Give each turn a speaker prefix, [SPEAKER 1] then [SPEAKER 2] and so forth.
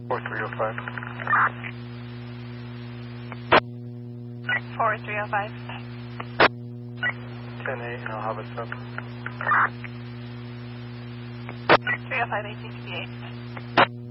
[SPEAKER 1] 4305.
[SPEAKER 2] 4305.
[SPEAKER 1] 10-8, and I'll have a sub.
[SPEAKER 2] 305 1858.